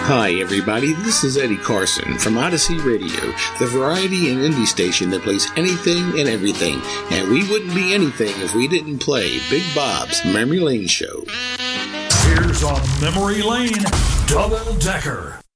Hi, everybody. This is Eddie Carson from Odyssey Radio, the variety and indie station that plays anything and everything. And we wouldn't be anything if we didn't play Big Bob's Memory Lane Show. Here's on Memory Lane, Double Decker.